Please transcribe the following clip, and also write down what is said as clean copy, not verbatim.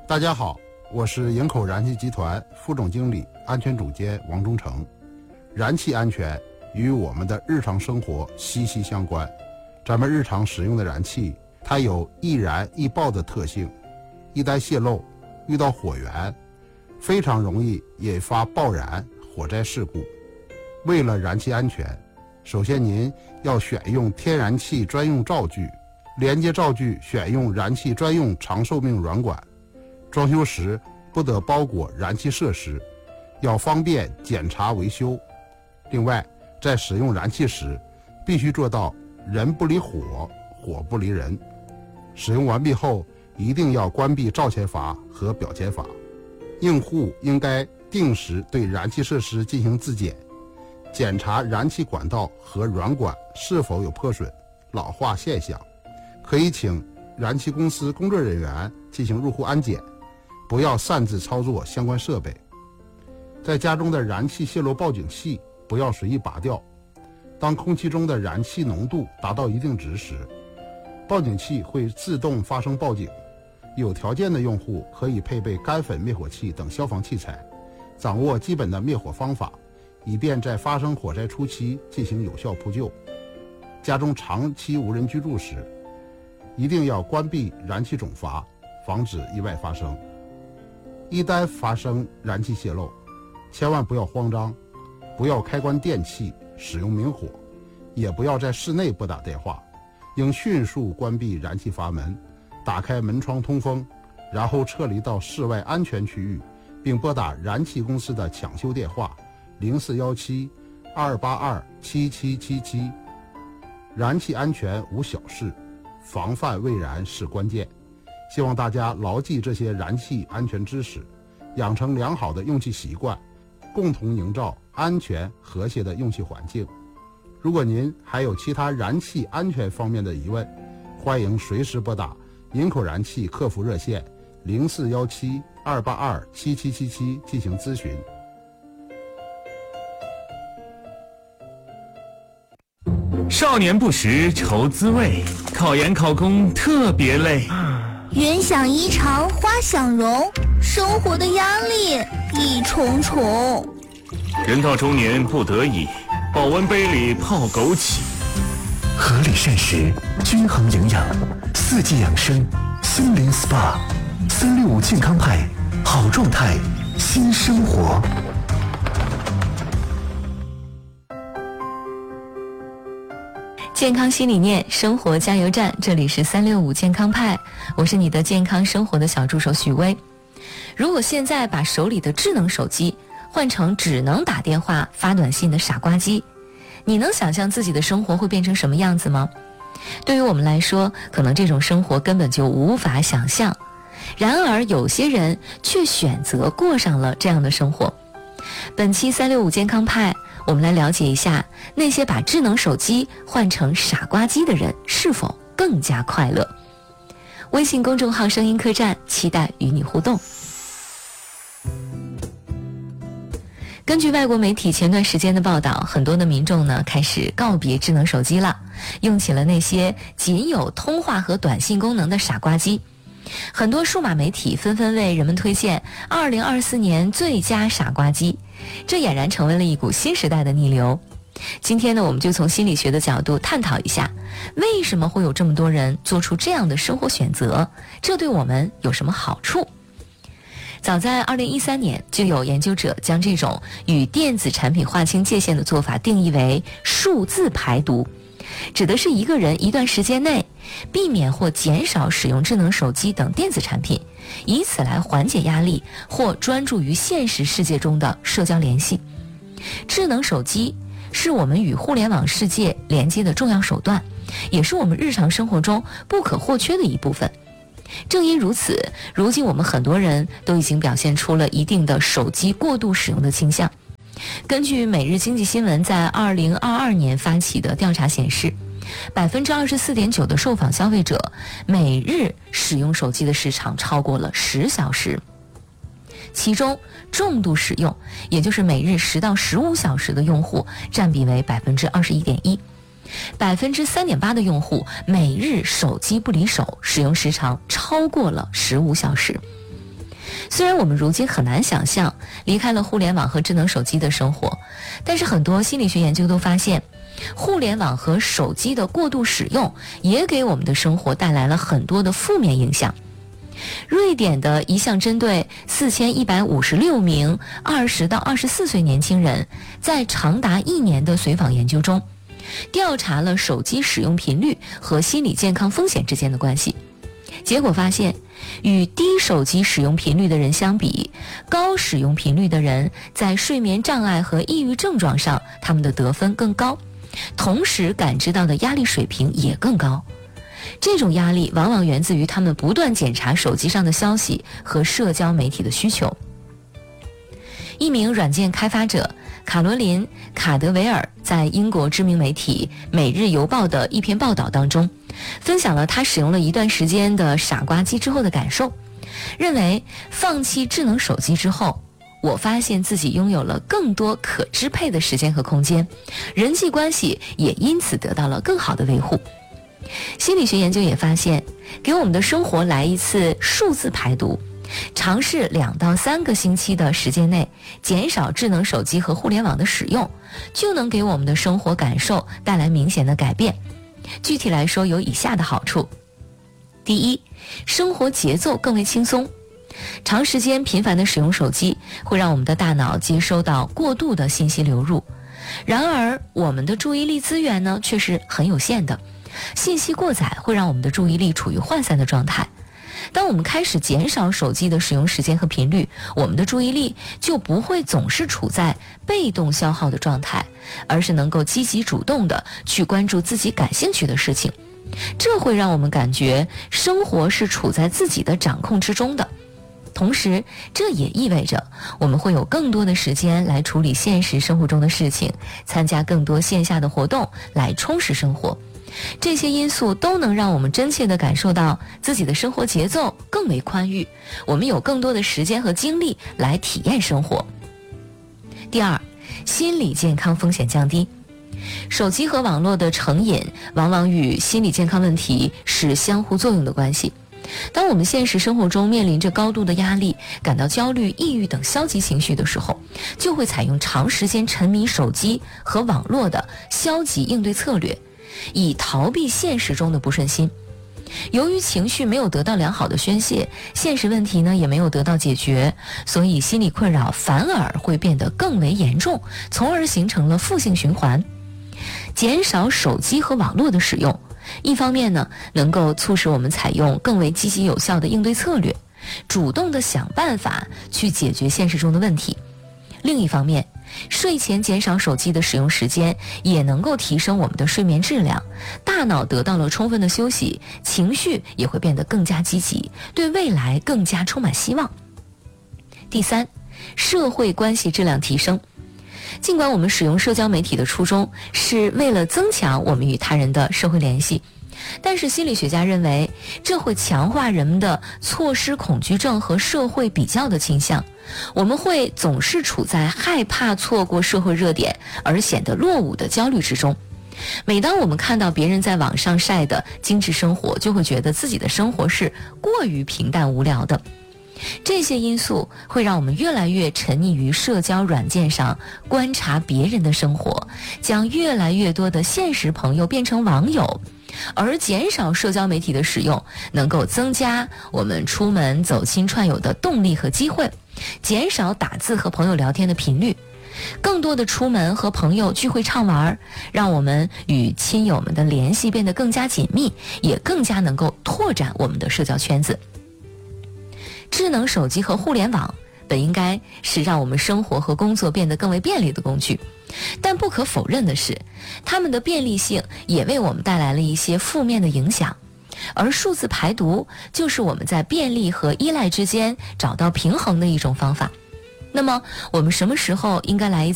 大家好，我是营口燃气集团副总经理、安全总监王忠成。燃气安全与我们的日常生活息息相关。咱们日常使用的燃气，它有易燃易爆的特性，一旦泄漏，遇到火源，非常容易引发爆燃、火灾事故。为了燃气安全，首先您要选用天然气专用灶具，连接灶具选用燃气专用长寿命软管。装修时不得包裹燃气设施，要方便检查维修。另外，在使用燃气时，必须做到人不离火，火不离人。使用完毕后，一定要关闭灶前阀和表前阀。用户应该定时对燃气设施进行自检，检查燃气管道和软管是否有破损、老化现象，可以请燃气公司工作人员进行入户安检。不要擅自操作相关设备。在家中的燃气泄漏报警器不要随意拔掉。当空气中的燃气浓度达到一定值时，报警器会自动发生报警。有条件的用户可以配备干粉灭火器等消防器材，掌握基本的灭火方法，以便在发生火灾初期进行有效扑救。家中长期无人居住时，一定要关闭燃气总阀，防止意外发生。一旦发生燃气泄漏，千万不要慌张，不要开关电器，使用明火，也不要在室内拨打电话，应迅速关闭燃气阀门，打开门窗通风，然后撤离到室外安全区域，并拨打燃气公司的抢修电话0417-282-7777。燃气安全无小事，防范未然是关键。希望大家牢记这些燃气安全知识，养成良好的用气习惯，共同营造安全和谐的用气环境。如果您还有其他燃气安全方面的疑问，欢迎随时拨打营口燃气客服热线0417-282-7777进行咨询。 少年不识愁滋味，考研考公特别累。 云想衣裳花想容，生活的压力一重重。 人到中年不得已，保温杯里泡枸杞。 合理膳食，均衡营养，四季养生，心灵 SPA，365健康派，好状态，新生活。 健康新理念，生活加油站，这里是365健康派，我是你的健康生活的小助手许薇。如果现在把手里的智能手机换成只能打电话发短信的傻瓜机，你能想象自己的生活会变成什么样子吗？对于我们来说，可能这种生活根本就无法想象，然而有些人却选择过上了这样的生活。本期365健康派，我们来了解一下那些把智能手机换成傻瓜机的人是否更加快乐。微信公众号声音客栈，期待与你互动。根据外国媒体前段时间的报道，很多的民众呢开始告别智能手机了，用起了那些仅有通话和短信功能的傻瓜机。很多数码媒体纷纷为人们推荐2024年最佳傻瓜机，这俨然成为了一股新时代的逆流。今天呢，我们就从心理学的角度探讨一下，为什么会有这么多人做出这样的生活选择，这对我们有什么好处？早在2013年，就有研究者将这种与电子产品划清界限的做法定义为数字排毒，指的是一个人一段时间内避免或减少使用智能手机等电子产品，以此来缓解压力或专注于现实世界中的社交联系。智能手机是我们与互联网世界连接的重要手段，也是我们日常生活中不可或缺的一部分。正因如此，如今我们很多人都已经表现出了一定的手机过度使用的倾向。根据每日经济新闻在2022年发起的调查显示，24.9%的受访消费者每日使用手机的时长超过了10小时，其中重度使用，也就是每日10到15小时的用户占比为21.1%。3.8% 的用户每日手机不离手，使用时长超过了15小时。 虽然我们如今很难想象离开了互联网和智能手机的生活，但是很多心理学研究都发现，互联网和手机的过度使用也给我们的生活带来了很多的负面影响。瑞典的一项针对4156名20到24岁年轻人在长达1年的随访研究中，调查了手机使用频率和心理健康风险之间的关系。结果发现，与低手机使用频率的人相比，高使用频率的人在睡眠障碍和抑郁症状上，他们的得分更高，同时感知到的压力水平也更高。这种压力往往源自于他们不断检查手机上的消息和社交媒体的需求。一名软件开发者卡罗琳·卡德维尔在英国知名媒体《每日邮报》的一篇报道当中，分享了他使用了一段时间的傻瓜机之后的感受，认为放弃智能手机之后，我发现自己拥有了更多可支配的时间和空间，人际关系也因此得到了更好的维护。心理学研究也发现，给我们的生活来一次数字排毒，尝试2到3个星期的时间内减少智能手机和互联网的使用，就能给我们的生活感受带来明显的改变。具体来说，有以下的好处。第一，生活节奏更为轻松。长时间频繁的使用手机会让我们的大脑接收到过度的信息流入，然而我们的注意力资源呢却是很有限的，信息过载会让我们的注意力处于涣散的状态。当我们开始减少手机的使用时间和频率，我们的注意力就不会总是处在被动消耗的状态，而是能够积极主动的去关注自己感兴趣的事情。这会让我们感觉生活是处在自己的掌控之中的。同时，这也意味着我们会有更多的时间来处理现实生活中的事情，参加更多线下的活动来充实生活。这些因素都能让我们真切地感受到自己的生活节奏更为宽裕，我们有更多的时间和精力来体验生活。第二，心理健康风险降低。手机和网络的成瘾往往与心理健康问题是相互作用的关系。当我们现实生活中面临着高度的压力，感到焦虑、抑郁等消极情绪的时候，就会采用长时间沉迷手机和网络的消极应对策略，以逃避现实中的不顺心。由于情绪没有得到良好的宣泄，现实问题呢也没有得到解决，所以心理困扰反而会变得更为严重，从而形成了负性循环。减少手机和网络的使用，一方面呢能够促使我们采用更为积极有效的应对策略，主动地想办法去解决现实中的问题。另一方面，睡前减少手机的使用时间也能够提升我们的睡眠质量，大脑得到了充分的休息，情绪也会变得更加积极，对未来更加充满希望。第三，社会关系质量提升。尽管我们使用社交媒体的初衷是为了增强我们与他人的社会联系，但是心理学家认为这会强化人们的错失恐惧症和社会比较的倾向，我们会总是处在害怕错过社会热点而显得落伍的焦虑之中。每当我们看到别人在网上晒的精致生活，就会觉得自己的生活是过于平淡无聊的。这些因素会让我们越来越沉溺于社交软件上观察别人的生活，将越来越多的现实朋友变成网友，而减少社交媒体的使用能够增加我们出门走亲串友的动力和机会，减少打字和朋友聊天的频率，更多的出门和朋友聚会畅玩，让我们与亲友们的联系变得更加紧密，也更加能够拓展我们的社交圈子。智能手机和互联网本应该是让我们生活和工作变得更为便利的工具，但不可否认的是，它们的便利性也为我们带来了一些负面的影响，而数字排毒就是我们在便利和依赖之间找到平衡的一种方法。那么我们什么时候应该来一